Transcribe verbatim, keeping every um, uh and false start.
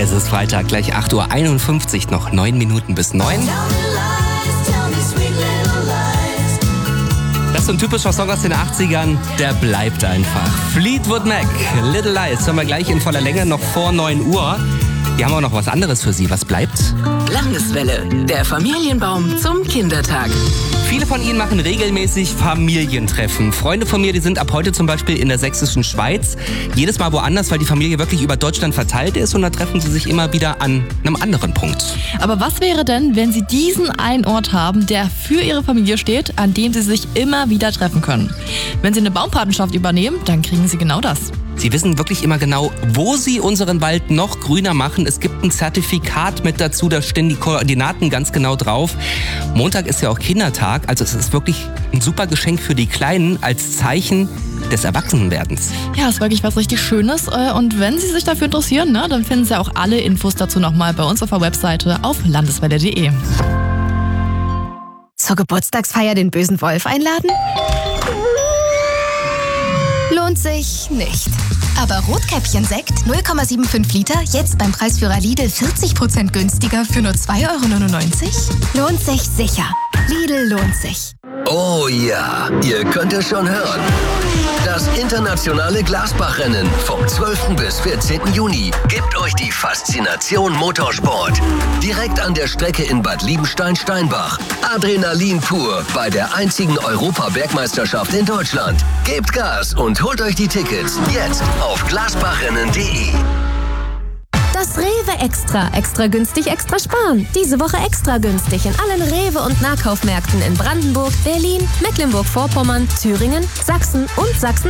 Es ist Freitag, gleich acht Uhr einundfünfzig, noch neun Minuten bis neun. Das ist so ein typischer Song aus den achtzigern, der bleibt einfach. Fleetwood Mac, Little Lies, hören wir gleich in voller Länge, noch vor neun Uhr. Wir haben auch noch was anderes für Sie. Was bleibt? Landeswelle, der Familienbaum zum Kindertag. Viele von Ihnen machen regelmäßig Familientreffen. Freunde von mir, die sind ab heute zum Beispiel in der sächsischen Schweiz. Jedes Mal woanders, weil die Familie wirklich über Deutschland verteilt ist. Und da treffen sie sich immer wieder an einem anderen Punkt. Aber was wäre denn, wenn Sie diesen einen Ort haben, der für Ihre Familie steht, an dem Sie sich immer wieder treffen können? Wenn Sie eine Baumpatenschaft übernehmen, dann kriegen Sie genau das. Sie wissen wirklich immer genau, wo Sie unseren Wald noch grüner machen. Es gibt ein Zertifikat mit dazu, da stehen die Koordinaten ganz genau drauf. Montag ist ja auch Kindertag, also es ist wirklich ein super Geschenk für die Kleinen als Zeichen des Erwachsenenwerdens. Ja, ist wirklich was richtig Schönes. Und wenn Sie sich dafür interessieren, ne, dann finden Sie auch alle Infos dazu nochmal bei uns auf der Webseite auf landeswelle punkt de. Zur Geburtstagsfeier den bösen Wolf einladen? Lohnt sich nicht. Aber Rotkäppchen-Sekt null Komma fünfundsiebzig Liter, jetzt beim Preisführer Lidl vierzig Prozent günstiger für nur zwei Euro neunundneunzig? Lohnt sich sicher. Lidl lohnt sich. Oh ja, ihr könnt es schon hören. Das internationale Glasbach-Rennen vom zwölften bis vierzehnten Juni gibt euch die Faszination Motorsport. Direkt an der Strecke in Bad Liebenstein-Steinbach. Adrenalin pur bei der einzigen Europa-Bergmeisterschaft in Deutschland. Gebt Gas und holt euch die Tickets jetzt auf glasbachrennen punkt de. Das Rewe Extra. Extra günstig, extra sparen. Diese Woche extra günstig in allen Rewe- und Nahkaufmärkten in Brandenburg, Berlin, Mecklenburg-Vorpommern, Thüringen, Sachsen und Sachsen-Anhalt.